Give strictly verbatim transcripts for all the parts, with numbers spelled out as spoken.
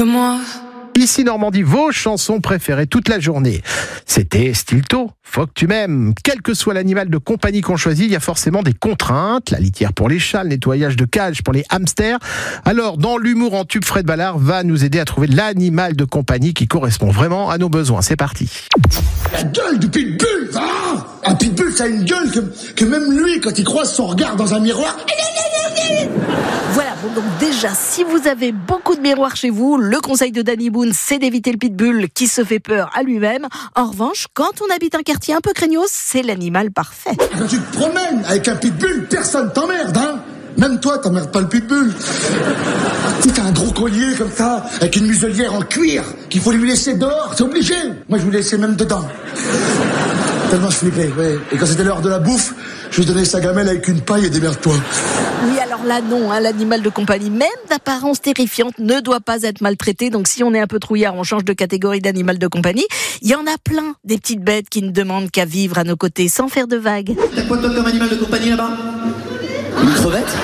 que moi. Ici Normandie, vos chansons préférées toute la journée. C'était Stilto, Faut que tu m'aimes. Quel que soit l'animal de compagnie qu'on choisit, il y a forcément des contraintes. La litière pour les chats, le nettoyage de cage pour les hamsters. Alors, dans l'humour en tube, Fred Ballard va nous aider à trouver l'animal de compagnie qui correspond vraiment à nos besoins. C'est parti. La gueule du pitbull, hein. Un pitbull, ça a une gueule que, que même lui, quand il croise son regard dans un miroir... Voilà, bon donc déjà, si vous avez beaucoup de miroirs chez vous, le conseil de Danny Boone, c'est d'éviter le pitbull qui se fait peur à lui-même. En revanche, quand on habite un quartier un peu craignos, c'est l'animal parfait. Quand tu te promènes avec un pitbull, personne t'emmerde, hein. Même toi, t'emmerdes pas le pitbull. Tu sais, t'as un gros collier comme ça, avec une muselière en cuir, qu'il faut lui laisser dehors, c'est obligé. Moi, je vous laissais même dedans. Tellement je flippais, ouais. Et quand c'était l'heure de la bouffe, je lui donnais sa gamelle avec une paille et démerde-toi. Oui, alors là, non, hein, l'animal de compagnie, même d'apparence terrifiante, ne doit pas être maltraité. Donc si on est un peu trouillard, on change de catégorie d'animal de compagnie. Il y en a plein, des petites bêtes qui ne demandent qu'à vivre à nos côtés sans faire de vagues. T'as quoi toi comme animal de compagnie là-bas? Une crevette?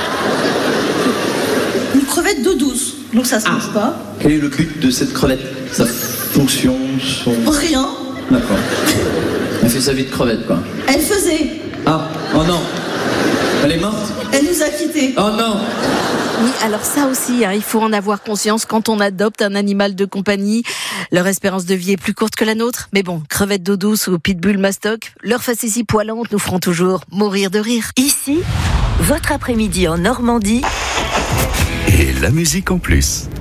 Une crevette d'eau douce, donc ça se ah. mange pas. Quel est le but de cette crevette? Sa fonction, son... Rien. D'accord. Elle fait sa vie de crevette, quoi. Elle faisait. Ah, oh non. Elle est morte? Elle nous a quittés. Oh non. Oui, alors ça aussi, hein, il faut en avoir conscience quand on adopte un animal de compagnie. Leur espérance de vie est plus courte que la nôtre. Mais bon, crevette d'eau douce ou pitbull mastoc, leurs facéties poilantes nous feront toujours mourir de rire. Ici, votre après-midi en Normandie. Et la musique en plus.